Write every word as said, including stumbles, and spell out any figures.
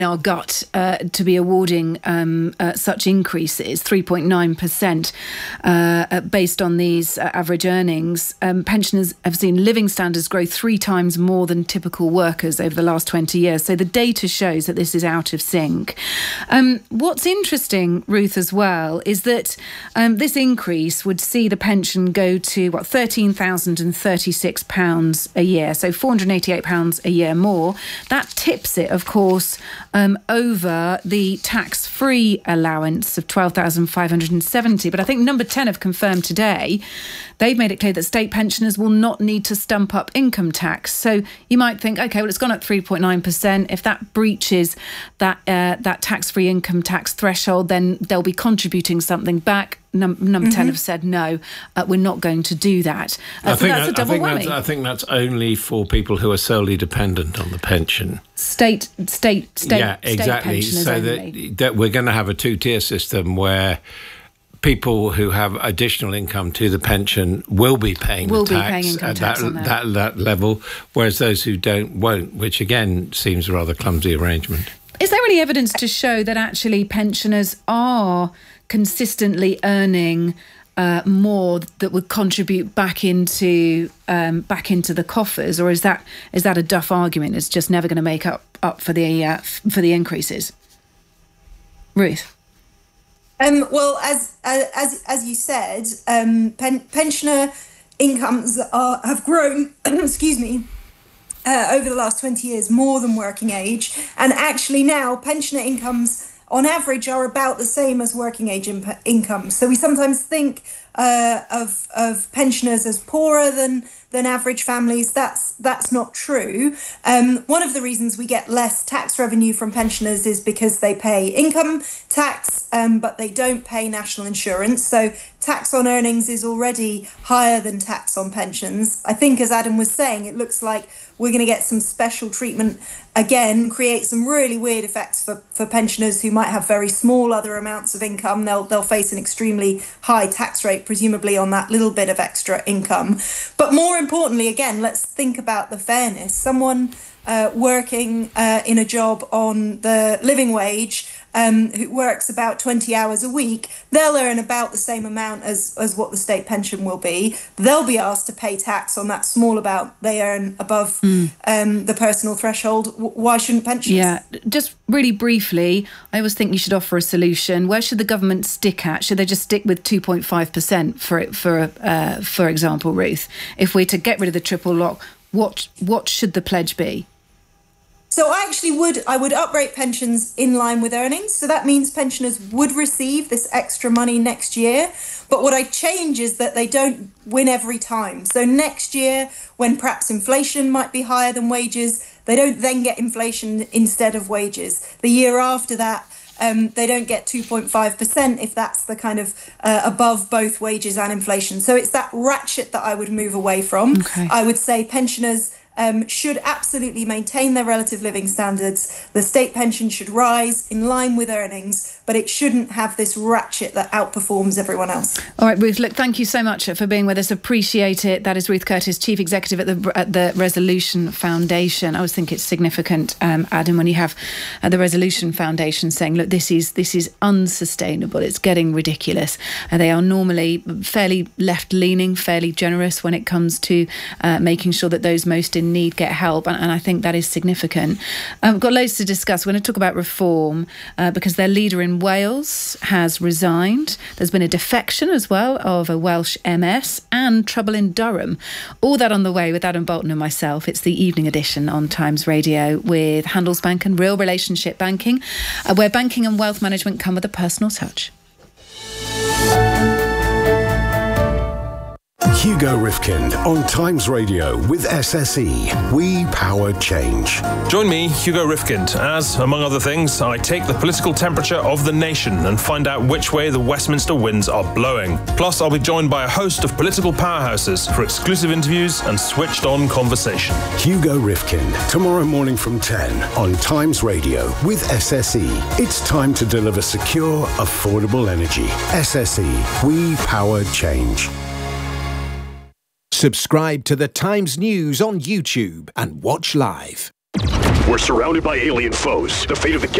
our gut uh, to be awarding um, uh, such increases, three point nine percent uh, based on these uh, average earnings. Um, pensioners have seen living standards grow three times more than typical workers over the last twenty years. So the data shows that this is out of sync. Um, what's interesting, Ruth, as well, is that um, this increase would see the pension go to, what, thirteen thousand thirty-six pounds a year, so four hundred eighty-eight pounds a year more. That tips it, of course, Um, over the tax-free allowance of twelve thousand five hundred seventy. But I think Number ten have confirmed today, they've made it clear that state pensioners will not need to stump up income tax. So you might think, OK, well, it's gone up three point nine percent. If that breaches that uh, that tax-free income tax threshold, then they'll be contributing something back. Num- number mm-hmm. ten have said, no, uh, we're not going to do that. Uh, I, so think that's that, a double I, think whammy. that's, I think that's only for people who are solely dependent on the pension. State, state, state, yeah, state exactly. pensioners so only. that, that we're going to have a two-tier system where people who have additional income to the pension will be paying will the be tax paying income at tax that, on that. that that level, whereas those who don't won't, which again seems a rather clumsy arrangement. Is there any evidence to show that actually pensioners are consistently earning uh, more that would contribute back into um, back into the coffers, or is that is that a duff argument? It's just never going to make up up for the uh, for the increases. Ruth. Um, well, as as as you said, um, pen, pensioner incomes are, have grown. excuse me. Uh, over the last twenty years, more than working age, and actually now pensioner incomes on average are about the same as working age imp- incomes. So we sometimes think uh, of of pensioners as poorer than than average families. That's that's not true. Um, one of the reasons we get less tax revenue from pensioners is because they pay income tax, um, but they don't pay national insurance. So tax on earnings is already higher than tax on pensions. I think, as Adam was saying, it looks like we're going to get some special treatment again, create some really weird effects for, for pensioners who might have very small other amounts of income. They'll they'll face an extremely high tax rate, presumably on that little bit of extra income. But more importantly, again, let's think about the fairness. Someone uh, working uh, in a job on the living wage, um, who works about twenty hours a week, they'll earn about the same amount as, as what the state pension will be. They'll be asked to pay tax on that small amount they earn above mm. um, the personal threshold. W- why shouldn't pensioners? Yeah, just really briefly, I always think you should offer a solution. Where should the government stick at? Should they just stick with two point five percent for it, for uh, for example, Ruth? If we're to get rid of the triple lock, what what should the pledge be? So I actually would, I would uprate pensions in line with earnings. So that means pensioners would receive this extra money next year. But what I change is that they don't win every time. So next year, when perhaps inflation might be higher than wages, they don't then get inflation instead of wages. The year after that, um, they don't get two point five percent if that's the kind of uh, above both wages and inflation. So it's that ratchet that I would move away from. Okay. I would say pensioners Um, should absolutely maintain their relative living standards. The state pension should rise in line with earnings, but it shouldn't have this ratchet that outperforms everyone else. All right, Ruth, look, thank you so much for being with us. Appreciate it. That is Ruth Curtis, Chief Executive at the at the Resolution Foundation. I always think it's significant, um, Adam, when you have uh, the Resolution Foundation saying, look, this is this is unsustainable. It's getting ridiculous. Uh, they are normally fairly left-leaning, fairly generous when it comes to uh, making sure that those most in need get help, and, and I think that is significant. Um, we've got loads to discuss. We're going to talk about reform uh, because their leader in Wales has resigned. There's been a defection as well of a Welsh M S and trouble in Durham. All that on the way with Adam Bolton and myself. It's the evening edition on Times Radio with Handelsbanken Real Relationship Banking, uh, where banking and wealth management come with a personal touch. Hugo Rifkind on Times Radio with S S E. We power change. Join me, Hugo Rifkind, as, among other things, I take the political temperature of the nation and find out which way the Westminster winds are blowing. Plus, I'll be joined by a host of political powerhouses for exclusive interviews and switched-on conversation. Hugo Rifkind, tomorrow morning from ten on Times Radio with S S E. It's time to deliver secure, affordable energy. S S E. We power change. Subscribe to the Times News on YouTube and watch live. We're surrounded by alien foes. The fate of the